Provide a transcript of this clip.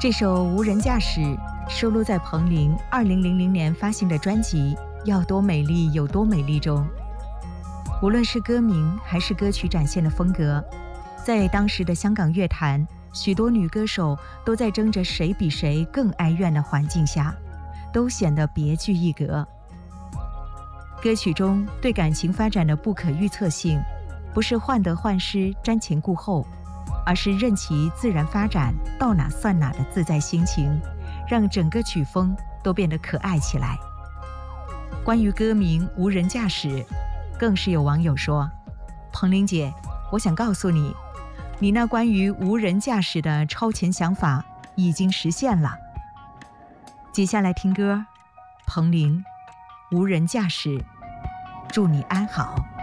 这首《无人驾驶》收录在彭羚2000年发行的专辑《要多美丽有多美丽》中。无论是歌名还是歌曲展现的风格，在当时的香港乐坛，许多女歌手都在争着谁比谁更哀怨的环境下，都显得别具一格。歌曲中对感情发展的不可预测性，不是患得患失、瞻前顾后，而是任其自然发展，到哪算哪的自在心情，让整个曲风都变得可爱起来。关于歌名《无人驾驶》，更是有网友说：“彭羚姐，我想告诉你，你那关于无人驾驶的超前想法已经实现了。”接下来听歌，彭羚《无人驾驶》，祝你安好。